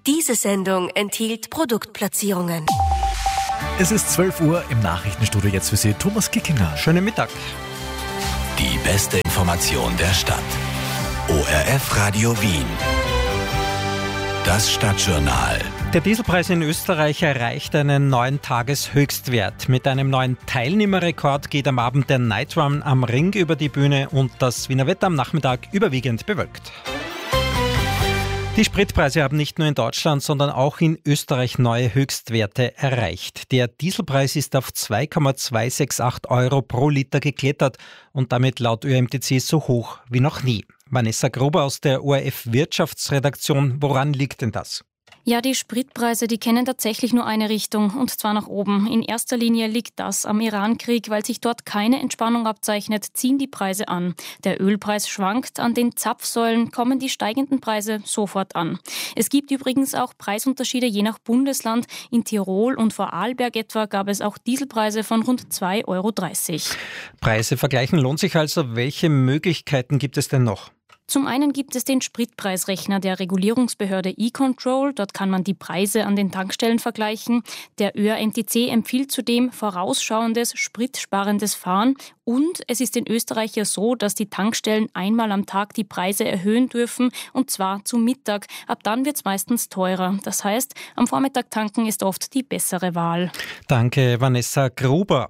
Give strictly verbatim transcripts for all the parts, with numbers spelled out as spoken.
Diese Sendung enthielt Produktplatzierungen. Es ist zwölf Uhr, im Nachrichtenstudio jetzt für Sie Thomas Kickinger. Schönen Mittag. Die beste Information der Stadt. O R F Radio Wien. Das Stadtjournal. Der Dieselpreis in Österreich erreicht einen neuen Tageshöchstwert. Mit einem neuen Teilnehmerrekord geht am Abend der Night Run am Ring über die Bühne und das Wiener Wetter am Nachmittag überwiegend bewölkt. Die Spritpreise haben nicht nur in Deutschland, sondern auch in Österreich neue Höchstwerte erreicht. Der Dieselpreis ist auf zwei Komma zweihundertachtundsechzig Euro pro Liter geklettert und damit laut Ö M T C so hoch wie noch nie. Vanessa Gruber aus der O R F Wirtschaftsredaktion, woran liegt denn das? Ja, die Spritpreise, die kennen tatsächlich nur eine Richtung, und zwar nach oben. In erster Linie liegt das am Irankrieg. Weil sich dort keine Entspannung abzeichnet, ziehen die Preise an. Der Ölpreis schwankt, an den Zapfsäulen kommen die steigenden Preise sofort an. Es gibt übrigens auch Preisunterschiede je nach Bundesland. In Tirol und Vorarlberg etwa gab es auch Dieselpreise von rund zwei Euro dreißig. Preise vergleichen lohnt sich also. Welche Möglichkeiten gibt es denn noch? Zum einen gibt es den Spritpreisrechner der Regulierungsbehörde E-Control. Dort kann man die Preise an den Tankstellen vergleichen. Der Ö R N T C empfiehlt zudem vorausschauendes, spritsparendes Fahren. Und es ist in Österreich ja so, dass die Tankstellen einmal am Tag die Preise erhöhen dürfen, und zwar zum Mittag. Ab dann wird es meistens teurer. Das heißt, am Vormittag tanken ist oft die bessere Wahl. Danke, Vanessa Gruber.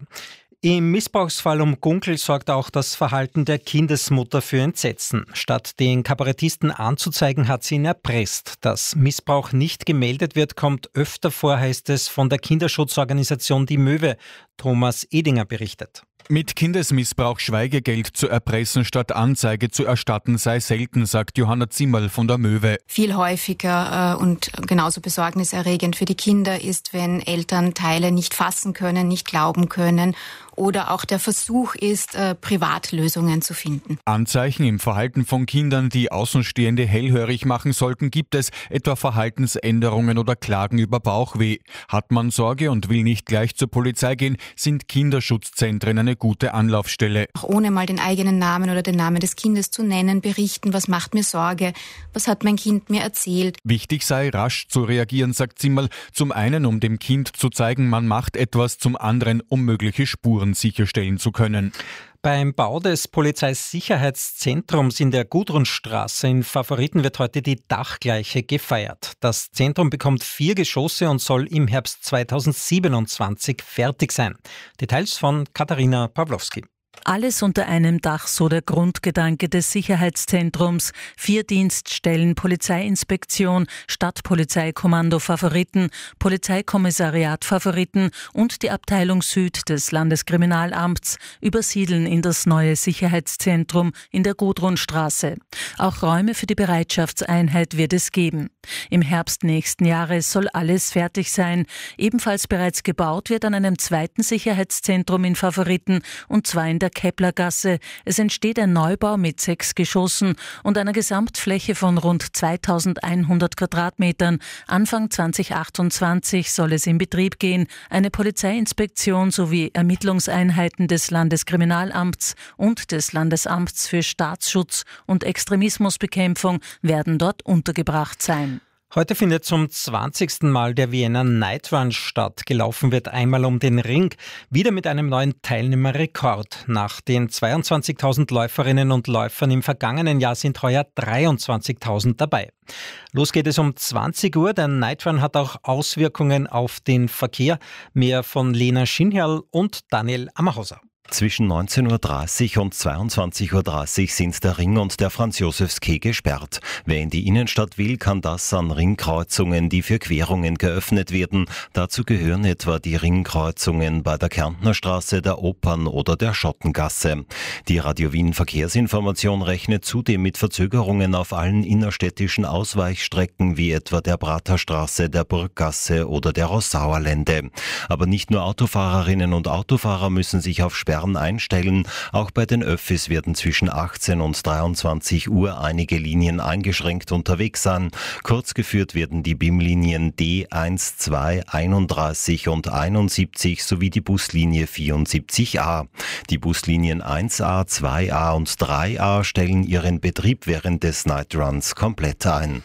Im Missbrauchsfall um Gunkel sorgt auch das Verhalten der Kindesmutter für Entsetzen. Statt den Kabarettisten anzuzeigen, hat sie ihn erpresst. Dass Missbrauch nicht gemeldet wird, kommt öfter vor, heißt es von der Kinderschutzorganisation Die Möwe. Thomas Edinger berichtet. Mit Kindesmissbrauch Schweigegeld zu erpressen statt Anzeige zu erstatten sei selten, sagt Johanna Zimmerl von der Möwe. Viel häufiger äh, und genauso besorgniserregend für die Kinder ist, wenn Elternteile nicht fassen können, nicht glauben können oder auch der Versuch ist, äh, Privatlösungen zu finden. Anzeichen im Verhalten von Kindern, die Außenstehende hellhörig machen sollten, gibt es, etwa Verhaltensänderungen oder Klagen über Bauchweh. Hat man Sorge und will nicht gleich zur Polizei gehen, sind Kinderschutzzentren eine gute Anlaufstelle. Auch ohne mal den eigenen Namen oder den Namen des Kindes zu nennen, berichten, was macht mir Sorge, was hat mein Kind mir erzählt. Wichtig sei, rasch zu reagieren, sagt Zimmerl. Zum einen, um dem Kind zu zeigen, man macht etwas, zum anderen, um mögliche Spuren sicherstellen zu können. Beim Bau des Polizeisicherheitszentrums in der Gudrunstraße in Favoriten wird heute die Dachgleiche gefeiert. Das Zentrum bekommt vier Geschosse und soll im Herbst zweitausendsiebenundzwanzig fertig sein. Details von Katharina Pawlowski. Alles unter einem Dach, so der Grundgedanke des Sicherheitszentrums. Vier Dienststellen, Polizeiinspektion, Stadtpolizeikommando Favoriten, Polizeikommissariat Favoriten und die Abteilung Süd des Landeskriminalamts übersiedeln in das neue Sicherheitszentrum in der Gudrunstraße. Auch Räume für die Bereitschaftseinheit wird es geben. Im Herbst nächsten Jahres soll alles fertig sein. Ebenfalls bereits gebaut wird an einem zweiten Sicherheitszentrum in Favoriten und zwar in der Keplergasse. Es entsteht ein Neubau mit sechs Geschossen und einer Gesamtfläche von rund zweitausendeinhundert Quadratmetern. Anfang zweitausendachtundzwanzig soll es in Betrieb gehen. Eine Polizeiinspektion sowie Ermittlungseinheiten des Landeskriminalamts und des Landesamts für Staatsschutz und Extremismusbekämpfung werden dort untergebracht sein. Heute findet zum zwanzigsten Mal der Vienna Night Run statt. Gelaufen wird einmal um den Ring, wieder mit einem neuen Teilnehmerrekord. Nach den zweiundzwanzigtausend Läuferinnen und Läufern im vergangenen Jahr sind heuer dreiundzwanzigtausend dabei. Los geht es um zwanzig Uhr. Der Night Run hat auch Auswirkungen auf den Verkehr. Mehr von Lena Schinherl und Daniel Ammerhauser. Zwischen neunzehn Uhr dreißig und zweiundzwanzig Uhr dreißig sind der Ring und der Franz-Josefs-Quai gesperrt. Wer in die Innenstadt will, kann das an Ringkreuzungen, die für Querungen geöffnet werden. Dazu gehören etwa die Ringkreuzungen bei der Kärntner Straße, der Opern- oder der Schottengasse. Die Radio Wien Verkehrsinformation rechnet zudem mit Verzögerungen auf allen innerstädtischen Ausweichstrecken wie etwa der Praterstraße, der Burggasse oder der Rossauerlände. Aber nicht nur Autofahrerinnen und Autofahrer müssen sich auf Sperren einstellen. Auch bei den Öffis werden zwischen achtzehn und dreiundzwanzig Uhr einige Linien eingeschränkt unterwegs sein. Kurz geführt werden die B I M-Linien D eins, zwei, einunddreißig und einundsiebzig sowie die Buslinie vierundsiebzig a. Die Buslinien eins a, zwei a und drei a stellen ihren Betrieb während des Night Runs komplett ein.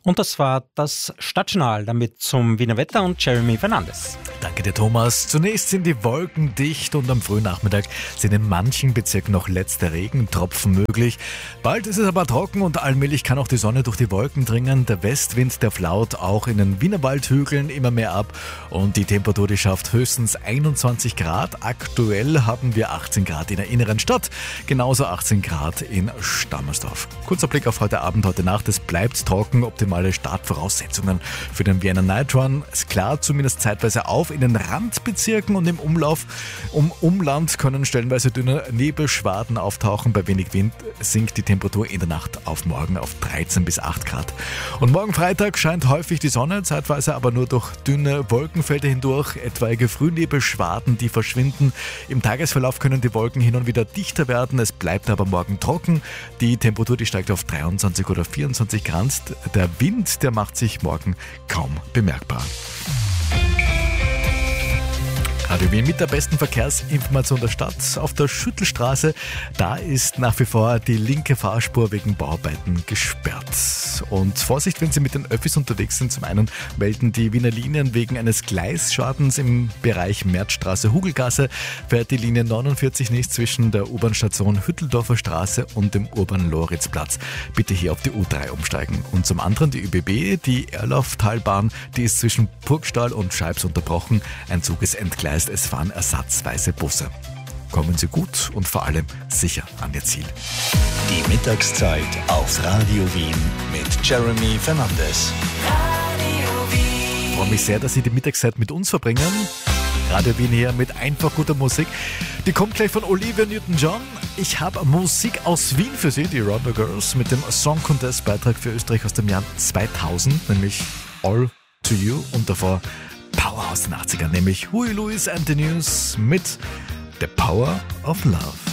Und das war das Stadtjournal, damit zum Wiener Wetter und Jeremy Fernandes. Danke dir, Thomas. Zunächst sind die Wolken dicht und am frühen Nachmittag sind in manchen Bezirken noch letzte Regentropfen möglich. Bald ist es aber trocken und allmählich kann auch die Sonne durch die Wolken dringen. Der Westwind, der flaut auch in den Wienerwaldhügeln immer mehr ab und die Temperatur, die schafft höchstens einundzwanzig Grad. Aktuell haben wir achtzehn Grad in der inneren Stadt, genauso achtzehn Grad in Stammersdorf. Kurzer Blick auf heute Abend, heute Nacht. Es bleibt trocken, optimale Startvoraussetzungen für den Vienna Night Run. Es klart zumindest zeitweise auf in den Randbezirken und im Umlauf. Um Umland können stellenweise dünne Nebelschwaden auftauchen. Bei wenig Wind sinkt die Temperatur in der Nacht auf morgen auf dreizehn bis acht Grad. Und morgen Freitag scheint häufig die Sonne, zeitweise aber nur durch dünne Wolkenfelder hindurch. Etwaige Frühnebelschwaden, die verschwinden. Im Tagesverlauf können die Wolken hin und wieder dichter werden. Es bleibt aber morgen trocken. Die Temperatur, die steigt auf dreiundzwanzig oder vierundzwanzig Grad. Der Wind, der macht sich morgen kaum bemerkbar. Radio Wien mit der besten Verkehrsinformation der Stadt. Auf der Schüttelstraße, da ist nach wie vor die linke Fahrspur wegen Bauarbeiten gesperrt. Und Vorsicht, wenn Sie mit den Öffis unterwegs sind. Zum einen melden die Wiener Linien wegen eines Gleisschadens im Bereich Märzstraße-Hugelgasse. Fährt die Linie neunundvierzig nicht zwischen der U-Bahn-Station Hütteldorfer Straße und dem Urban-Loritzplatz. Bitte hier auf die U drei umsteigen. Und zum anderen die ÖBB, die Erlauftalbahn, die ist zwischen Burgstall und Scheibs unterbrochen. Ein Zug ist entgleist. Es fahren ersatzweise Busse. Kommen Sie gut und vor allem sicher an Ihr Ziel. Die Mittagszeit auf Radio Wien mit Jeremy Fernandes. Radio Wien. Ich freue mich sehr, dass Sie die Mittagszeit mit uns verbringen. Radio Wien hier mit einfach guter Musik. Die kommt gleich von Olivia Newton-John. Ich habe Musik aus Wien für Sie, die Ronda Girls, mit dem Song Contest Beitrag für Österreich aus dem Jahr zweitausend, nämlich All to You, und davor Power aus den achtzigern, nämlich Huey Lewis and the News mit The Power of Love.